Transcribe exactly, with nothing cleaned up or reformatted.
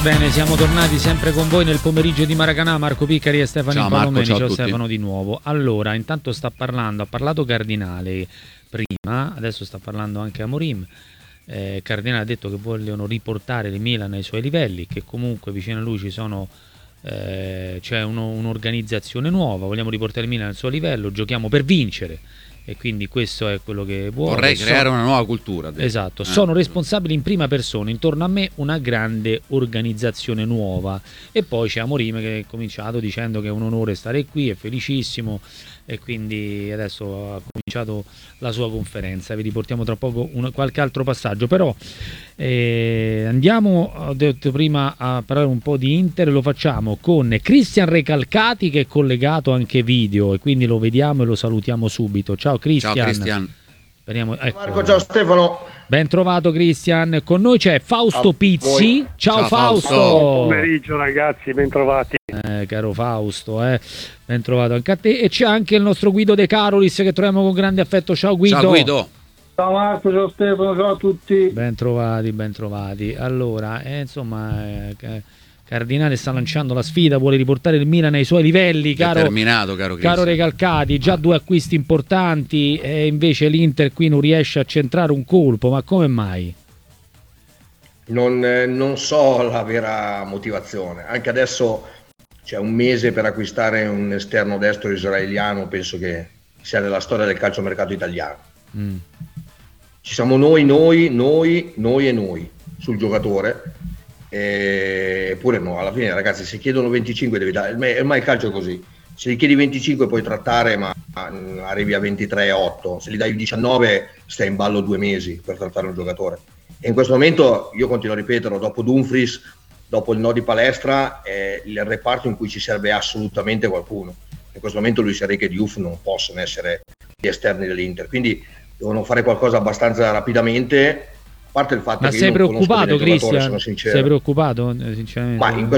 Bene, siamo tornati sempre con voi nel pomeriggio di Maracanã, Marco Piccari e Stefano Palomeni. Ciao, ciao Stefano di nuovo. Allora, intanto sta parlando, ha parlato Cardinale prima, adesso sta parlando anche Amorim. Eh, Cardinale ha detto che vogliono riportare il Milan ai suoi livelli, che comunque vicino a lui ci sono eh, c'è uno, un'organizzazione nuova, vogliamo riportare il Milan al suo livello, giochiamo per vincere. E quindi questo è quello che vuole. Vorrei creare sono... una nuova cultura. Esatto, eh. sono responsabili in prima persona, intorno a me una grande organizzazione nuova. E poi c'è Amorim che è cominciato dicendo che è un onore stare qui, è felicissimo, e quindi adesso ha cominciato la sua conferenza. Vi riportiamo tra poco un, qualche altro passaggio, però eh, andiamo, ho detto prima, a parlare un po' di Inter. Lo facciamo con Cristian Recalcati, che è collegato anche video, e quindi lo vediamo e lo salutiamo subito. Ciao Cristian. Ciao Cristian. Speriamo, ecco. Marco, ciao Stefano. Ben trovato Cristian. Con noi c'è Fausto A Pizzi. voi. Ciao, Ciao, Fausto. Fausto. Buon pomeriggio ragazzi, ben trovati. Eh, caro Fausto, eh. Ben trovato anche a te. E c'è anche il nostro Guido De Carolis, che troviamo con grande affetto. Ciao Guido. Ciao Guido. Ciao Marco, ciao Stefano, ciao a tutti. Ben trovati, ben trovati. Allora, eh, insomma, eh, Cardinale sta lanciando la sfida, vuole riportare il Milan ai suoi livelli, caro, Determinato, caro Cristian. caro Recalcati. Già due acquisti importanti, e invece l'Inter qui non riesce a centrare un colpo. Ma come mai? Non, eh, non so la vera motivazione. Anche adesso c'è un mese per acquistare un esterno destro israeliano, penso che sia nella storia del calciomercato italiano. Mm. Ci siamo noi, noi, noi, noi e noi sul giocatore. Eppure no, alla fine ragazzi, se chiedono venticinque devi dare, ormai il calcio è così, se li chiedi venticinque puoi trattare, ma arrivi a ventitré virgola otto, se gli dai diciannove stai in ballo due mesi per trattare un giocatore. E in questo momento, io continuo a ripeterlo, dopo Dumfries, dopo il no di Palestra, è il reparto in cui ci serve assolutamente qualcuno. In questo momento Luis Enrique e Diouf non possono essere gli esterni dell'Inter, quindi devono fare qualcosa abbastanza rapidamente. A parte il fatto Ma che sei io non preoccupato, Cristian? Sei preoccupato, sinceramente? Ma in